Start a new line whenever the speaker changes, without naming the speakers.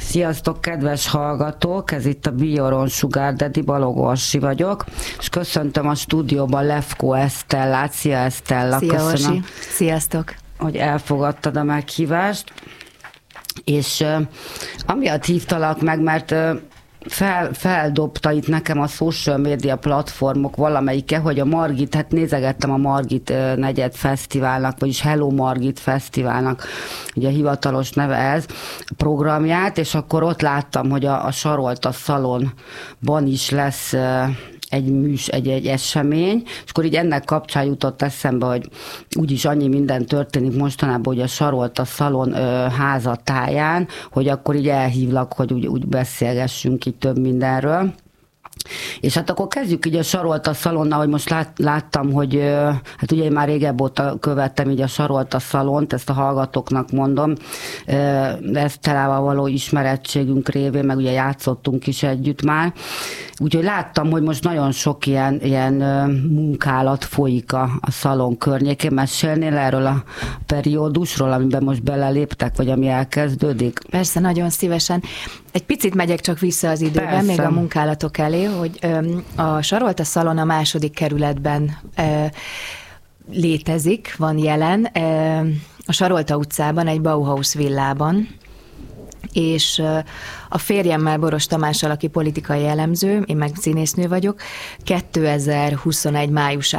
Sziasztok, kedves hallgatók! Ez itt a Bioron Sugar Daddy, Balogh Orsi vagyok, és köszöntöm a stúdióban Lefko Esztellát. Szia, Esztella!
Szia, Orsi! Sziasztok!
Hogy elfogadtad a meghívást, és amiatt hívtalak meg, mert feldobta itt nekem a social media platformok valamelyike, hogy a Margit, hát nézegettem a Margit negyed fesztiválnak, vagyis Hello Margit fesztiválnak, ugye a hivatalos neve ez, programját, és akkor ott láttam, hogy a Sarolta Szalonban is lesz egy esemény, és akkor így ennek kapcsán jutott eszembe, hogy úgyis annyi minden történik mostanában, hogy a Sarolta Szalon házatáján, hogy akkor így elhívlak, hogy úgy beszélgessünk így több mindenről. És hát akkor kezdjük így a Sarolta Szalonnal, hogy most láttam, hogy hát ugye én már régebb óta követtem így a Sarolta Szalont, ezt a hallgatóknak mondom, Esztellával való ismerettségünk révén, meg ugye játszottunk is együtt már, úgyhogy láttam, hogy most nagyon sok ilyen munkálat folyik a szalon környékén. Mesélnél erről a periódusról, amiben most beleléptek, vagy ami elkezdődik?
Persze, nagyon szívesen. Egy picit megyek csak vissza az időben, persze, még a munkálatok elé, hogy a Sarolta Szalon a 2. kerületben létezik, van jelen, a Sarolta utcában, egy Bauhaus villában, és a férjemmel, Boros Tamással, aki politikai elemző, én meg színésznő vagyok, 2021 májusában